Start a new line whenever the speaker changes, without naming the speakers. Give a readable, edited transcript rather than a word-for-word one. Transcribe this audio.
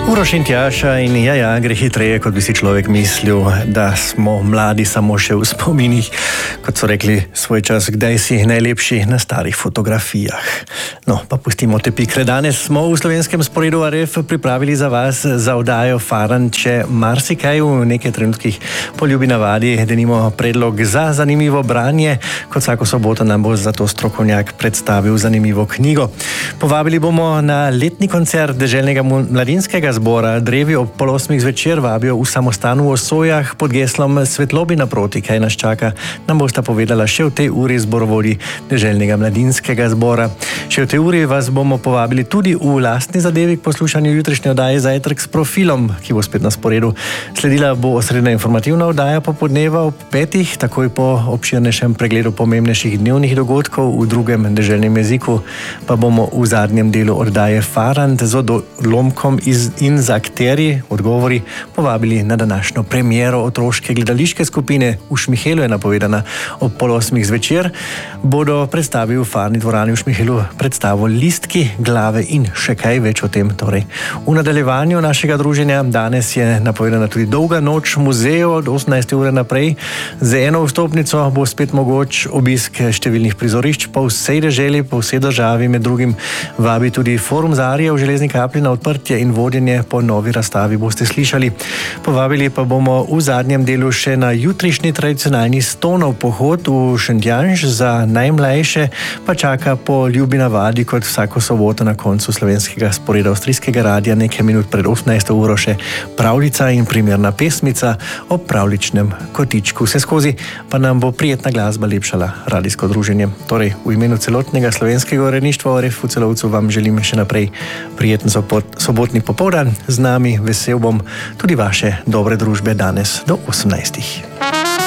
Uroš in Tjaša in gre hitreje, kot bi si človek mislil, da smo mladi samo še v spominih, kot so rekli svoj čas, kdaj si najlepši na starih fotografijah. No, pa pustimo te pikre. Danes smo v slovenskem sporedu RF pripravili za vas za oddajo Farant še marsikaj v nekaj trenutkih po ljubi navadi, denimo predlog za zanimivo branje, kot vsako soboto nam bo zato strokovnjak predstavil zanimivo knjigo. Povabili bomo na letni koncert Deželnega mladinskega zbora Drevi ob 7:30 zvečer, vabijo v samostanu v Osojah pod geslom Svetlobi naproti. Kaj nas čaka, nam bosta povedala še v tej uri zborovodji Deželnega mladinskega zbora. Še v tej uri vas bomo povabili tudi v lastni zadevi k poslušanju jutrišnje oddaje Zajtrk s profilom, ki bo spet na sporedu. Sledila bo osrednja informativna oddaja popodneva ob 5, takoj po obširnejšem pregledu pomembnejših dnevnih dogodkov v drugem deželnem jeziku, pa bomo v zadnjem delu oddaje Farant z odlomkom in z akterji, odgovori, povabili na današnjo premiero otroške gledališke skupine. V Šmihelu je napovedana ob 7:30 zvečer. Bodo predstavili v Farni dvorani v Šmihelu predstavo Listki, glave in še kaj več o tem. Torej, v nadaljevanju našega druženja danes je napovedana tudi dolga noč muzejev od 18. ure naprej. Z eno vstopnico bo spet mogoč obisk številnih prizorišč po vsej deželi, po vsej državi, med drugim vabi tudi Forum Zarje v Železni Kapli na odprtje in vodenje po novi razstavi, boste slišali. Povabili pa bomo v zadnjem delu še na jutrišnji tradicionalni Stonov pohod v Šentjanž. Za najmlajše pa čaka po ljubi navadi kot vsako soboto na koncu slovenskega sporeda avstrijskega radia nekaj minut pred 18. uro še pravljica in primerna pesmica o pravljičnem kotičku. Vse skozi pa nam bo prijetna glasba lepšala radijsko druženje. Torej, v imenu celotnega slovenskega uredništva RF v Celovcu vam želim še naprej prijeten sobotni popoldan. Z nami vesel bom tudi vaše dobre družbe danes do 18.